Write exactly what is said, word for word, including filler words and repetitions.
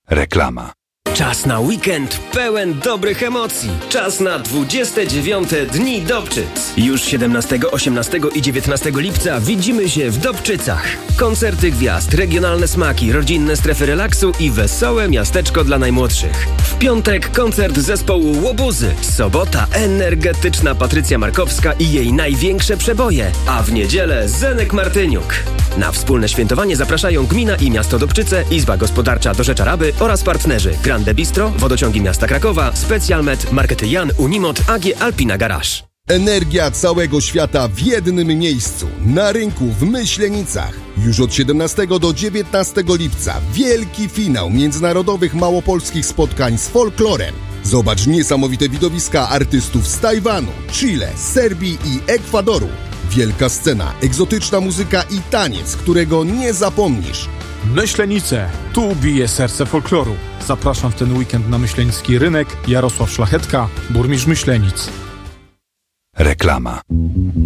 Reklama. Czas na weekend pełen dobrych emocji. Czas na dwudzieste dziewiąte Dni Dobczyc. Już siedemnastego, osiemnastego i dziewiętnastego lipca widzimy się w Dobczycach. Koncerty gwiazd, regionalne smaki, rodzinne strefy relaksu i wesołe miasteczko dla najmłodszych. W piątek koncert zespołu Łobuzy. Sobota energetyczna Patrycja Markowska i jej największe przeboje. A w niedzielę Zenek Martyniuk. Na wspólne świętowanie zapraszają gmina i miasto Dobczyce, Izba Gospodarcza Dorzecza Raby oraz partnerzy Grande Bistro, Wodociągi Miasta Krakowa, Specjalmet, Markety Jan, Unimot, A G Alpina Garage. Energia całego świata w jednym miejscu. Na rynku w Myślenicach. Już od siedemnastego do dziewiętnastego lipca wielki finał międzynarodowych małopolskich spotkań z folklorem. Zobacz niesamowite widowiska artystów z Tajwanu, Chile, Serbii i Ekwadoru. Wielka scena, egzotyczna muzyka i taniec, którego nie zapomnisz. Myślenice, tu bije serce folkloru. Zapraszam w ten weekend na myślenicki rynek. Jarosław Szlachetka, burmistrz Myślenic. Reklama.